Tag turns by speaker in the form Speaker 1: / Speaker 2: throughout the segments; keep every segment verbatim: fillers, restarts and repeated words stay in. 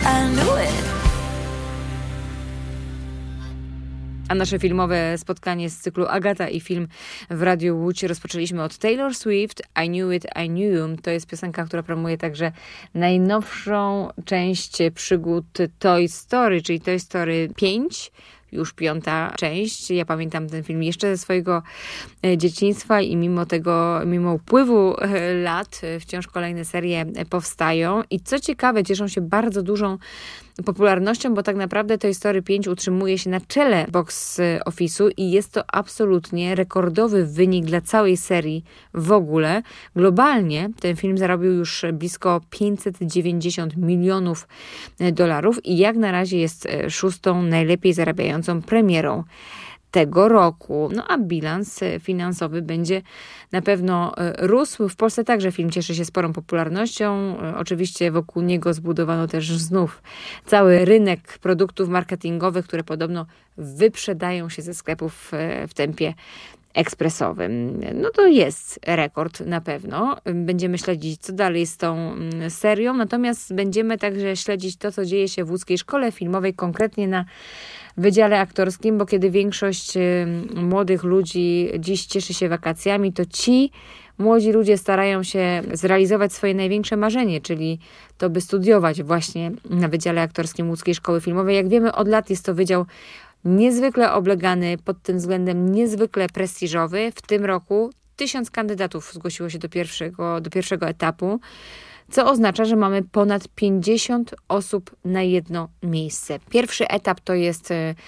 Speaker 1: I knew it.
Speaker 2: A nasze filmowe spotkanie z cyklu Agata i film w Radiu Łódź rozpoczęliśmy od Taylor Swift, I Knew It, I Knew You. To jest piosenka, która promuje także najnowszą część przygód Toy Story, czyli Toy Story pięć. Już piąta część. Ja pamiętam ten film jeszcze ze swojego dzieciństwa i mimo tego, mimo upływu lat wciąż kolejne serie powstają i co ciekawe cieszą się bardzo dużą popularnością, bo tak naprawdę Toy Story pięć utrzymuje się na czele box office'u i jest to absolutnie rekordowy wynik dla całej serii w ogóle. Globalnie ten film zarobił już blisko pięćset dziewięćdziesiąt milionów dolarów i jak na razie jest szóstą najlepiej zarabiającą premierą tego roku. No a bilans finansowy będzie na pewno rósł. W Polsce także film cieszy się sporą popularnością. Oczywiście wokół niego zbudowano też znów cały rynek produktów marketingowych, które podobno wyprzedają się ze sklepów w tempie ekspresowym. No to jest rekord na pewno. Będziemy śledzić, co dalej z tą serią, natomiast będziemy także śledzić to, co dzieje się w Łódzkiej Szkole Filmowej, konkretnie na Wydziale Aktorskim, bo kiedy większość młodych ludzi dziś cieszy się wakacjami, to ci młodzi ludzie starają się zrealizować swoje największe marzenie, czyli to, by studiować właśnie na Wydziale Aktorskim Łódzkiej Szkoły Filmowej. Jak wiemy, od lat jest to wydział niezwykle oblegany, pod tym względem niezwykle prestiżowy. W tym roku tysiąc kandydatów zgłosiło się do pierwszego, do pierwszego etapu, co oznacza, że mamy ponad pięćdziesiąt osób na jedno miejsce. Pierwszy etap to jest,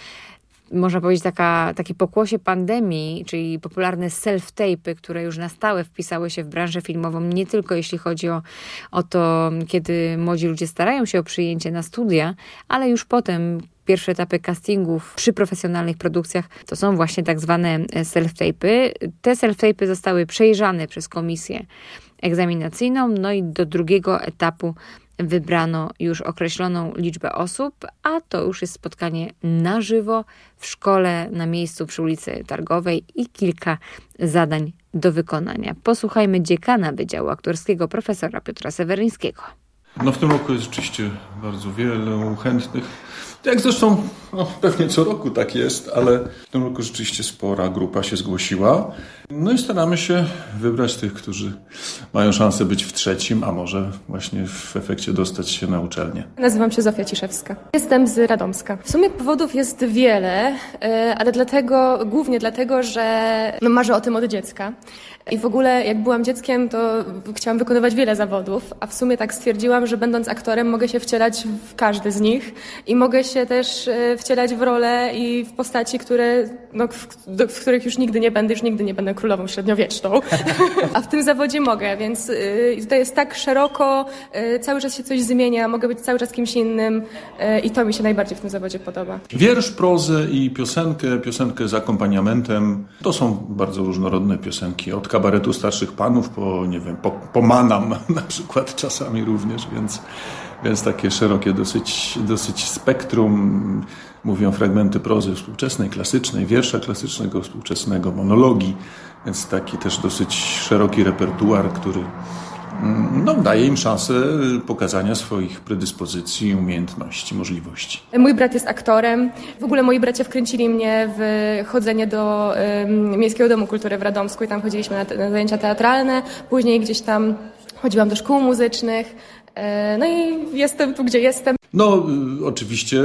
Speaker 2: można powiedzieć, taka, takie pokłosie pandemii, czyli popularne self-tape'y, które już na stałe wpisały się w branżę filmową, nie tylko jeśli chodzi o, o to, kiedy młodzi ludzie starają się o przyjęcie na studia, ale już potem pierwsze etapy castingów przy profesjonalnych produkcjach to są właśnie tak zwane self-tape'y. Te self-tape'y zostały przejrzane przez komisję egzaminacyjną, no i do drugiego etapu wybrano już określoną liczbę osób, a to już jest spotkanie na żywo w szkole, na miejscu przy ulicy Targowej i kilka zadań do wykonania. Posłuchajmy dziekana Wydziału Aktorskiego, profesora Piotra Seweryńskiego.
Speaker 3: No w tym roku jest rzeczywiście bardzo wielu chętnych. Jak zresztą no, pewnie co roku tak jest, ale w tym roku rzeczywiście spora grupa się zgłosiła. No i staramy się wybrać tych, którzy mają szansę być w trzecim, a może właśnie w efekcie dostać się na uczelnię.
Speaker 4: Nazywam się Zofia Ciszewska. Jestem z Radomska. W sumie powodów jest wiele, ale dlatego, głównie dlatego, że no, marzę o tym od dziecka. I w ogóle jak byłam dzieckiem, to chciałam wykonywać wiele zawodów, a w sumie tak stwierdziłam, że będąc aktorem mogę się wcielać w każdy z nich i mogę się też wcielać w role i w postaci, które, no, w, do, w których już nigdy nie będę, już nigdy nie będę królową średniowieczną, a w tym zawodzie mogę, więc y, tutaj jest tak szeroko, y, cały czas się coś zmienia, mogę być cały czas kimś innym y, i to mi się najbardziej w tym zawodzie podoba.
Speaker 3: Wiersz, prozę i piosenkę, piosenkę z akompaniamentem, to są bardzo różnorodne piosenki, od kabaretu starszych panów po, nie wiem, po, po Manam na przykład czasami również, więc, więc takie szerokie dosyć, dosyć spektrum. Mówią fragmenty prozy współczesnej, klasycznej, wiersza klasycznego, współczesnego, monologii, więc taki też dosyć szeroki repertuar, który no, daje im szansę pokazania swoich predyspozycji, umiejętności, możliwości.
Speaker 4: Mój brat jest aktorem. W ogóle moi bracia wkręcili mnie w chodzenie do um, Miejskiego Domu Kultury w Radomsku i tam chodziliśmy na, te, na zajęcia teatralne. Później gdzieś tam chodziłam do szkół muzycznych. No i jestem tu, gdzie jestem.
Speaker 3: No, oczywiście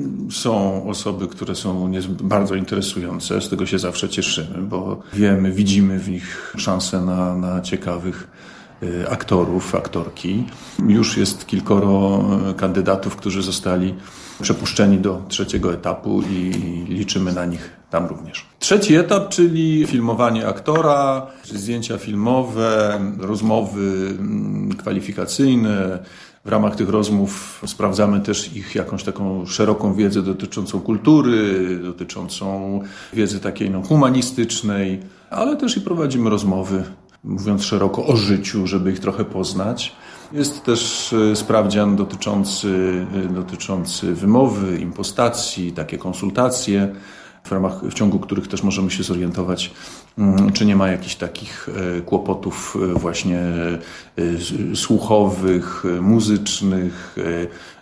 Speaker 3: są osoby, które są bardzo interesujące. Z tego się zawsze cieszymy, bo wiemy, widzimy w nich szansę na, na ciekawych aktorów, aktorki. Już jest kilkoro kandydatów, którzy zostali przepuszczeni do trzeciego etapu i liczymy na nich tam również. Trzeci etap, czyli filmowanie aktora, zdjęcia filmowe, rozmowy kwalifikacyjne. W ramach tych rozmów sprawdzamy też ich jakąś taką szeroką wiedzę dotyczącą kultury, dotyczącą wiedzy takiej no, humanistycznej, ale też i prowadzimy rozmowy, mówiąc szeroko o życiu, żeby ich trochę poznać. Jest też sprawdzian dotyczący, dotyczący wymowy, impostacji, takie konsultacje, w ramach, w ciągu których też możemy się zorientować, czy nie ma jakichś takich kłopotów właśnie słuchowych, muzycznych,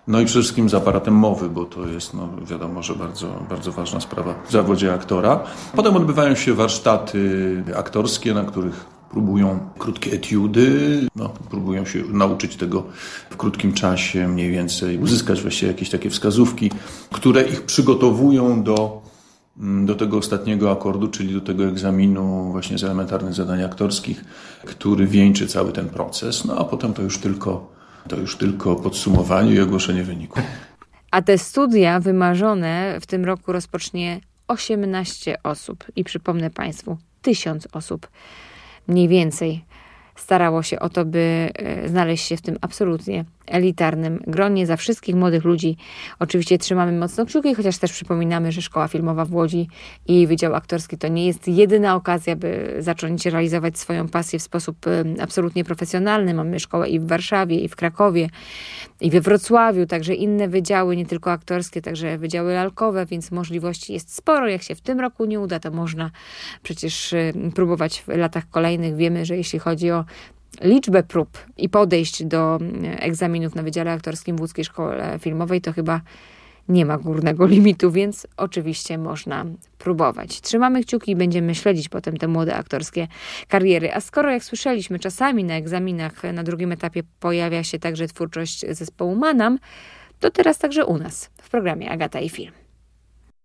Speaker 3: No i przede wszystkim z aparatem mowy, bo to jest, no wiadomo, że bardzo, bardzo ważna sprawa w zawodzie aktora. Potem odbywają się warsztaty aktorskie, na których próbują krótkie etiudy, no, próbują się nauczyć tego w krótkim czasie mniej więcej, uzyskać właściwie jakieś takie wskazówki, które ich przygotowują do, do tego ostatniego akordu, czyli do tego egzaminu właśnie z elementarnych zadań aktorskich, który wieńczy cały ten proces. No a potem to już tylko, to już tylko podsumowanie i ogłoszenie wyniku.
Speaker 2: A te studia wymarzone w tym roku rozpocznie osiemnaście osób. I przypomnę Państwu, tysiąc osób mniej więcej starało się o to, by znaleźć się w tym absolutnie elitarnym gronie. Za wszystkich młodych ludzi oczywiście trzymamy mocno kciuki, chociaż też przypominamy, że Szkoła Filmowa w Łodzi i jej Wydział Aktorski to nie jest jedyna okazja, by zacząć realizować swoją pasję w sposób absolutnie profesjonalny. Mamy szkołę i w Warszawie, i w Krakowie, i we Wrocławiu, także inne wydziały, nie tylko aktorskie, także wydziały lalkowe, więc możliwości jest sporo. Jak się w tym roku nie uda, to można przecież próbować w latach kolejnych. Wiemy, że jeśli chodzi o liczbę prób i podejść do egzaminów na Wydziale Aktorskim w Łódzkiej Szkole Filmowej, to chyba nie ma górnego limitu, więc oczywiście można próbować. Trzymamy kciuki i będziemy śledzić potem te młode aktorskie kariery. A skoro, jak słyszeliśmy, czasami na egzaminach na drugim etapie pojawia się także twórczość zespołu Manam, to teraz także u nas w programie Agata i Film.